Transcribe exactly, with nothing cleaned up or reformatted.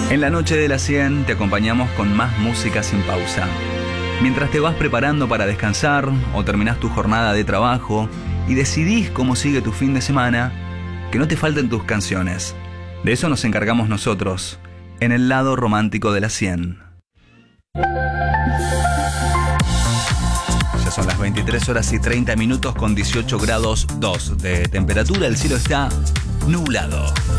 En la noche de la cien te acompañamos con más música sin pausa. Mientras te vas preparando para descansar o terminás tu jornada de trabajo y decidís cómo sigue tu fin de semana, que no te falten tus canciones. De eso nos encargamos nosotros, en el lado romántico de la cien. Ya son las veintitrés horas y treinta minutos con dieciocho grados dos de temperatura. El cielo está nublado.